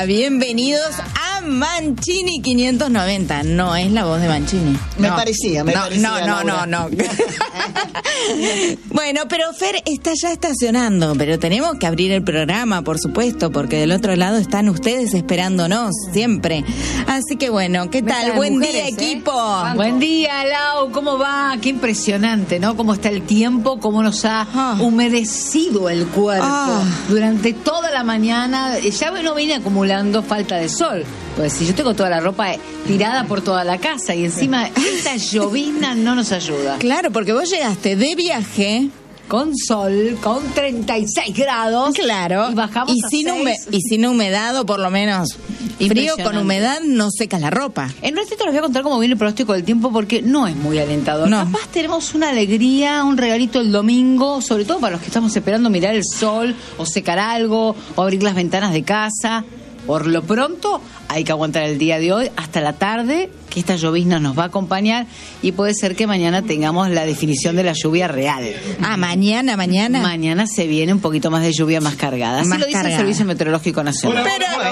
Hola, bienvenidos a Mancini 590. No es la voz de Mancini. Me parecía. No. Bueno, pero Fer está ya estacionando, pero tenemos que abrir el programa, por supuesto, porque del otro lado están ustedes esperándonos siempre. Así que bueno, ¿qué tal? Buen día, equipo. Buen día, Lau. ¿Cómo va? Qué impresionante, ¿no? Cómo está el tiempo, cómo nos ha humedecido el cuerpo durante toda la mañana. Ya no viene acumulando falta de sol. Pues si yo tengo toda la ropa tirada por toda la casa y encima esta llovizna no nos ayuda. Claro, porque vos llegaste de viaje con sol, con 36 grados. Claro. Y bajamos a 6. Y sin humedad, o por lo menos frío con humedad, no seca la ropa. En un ratito les voy a contar cómo viene el pronóstico del tiempo, porque no es muy alentador. No. Capaz tenemos una alegría, un regalito el domingo, sobre todo para los que estamos esperando mirar el sol, o secar algo, o abrir las ventanas de casa. Por lo pronto, hay que aguantar el día de hoy hasta la tarde, que esta llovizna nos va a acompañar, y puede ser que mañana tengamos la definición de la lluvia real. Mañana. Mañana se viene un poquito más de lluvia más cargada. Así lo dice el Servicio Meteorológico Nacional. Pero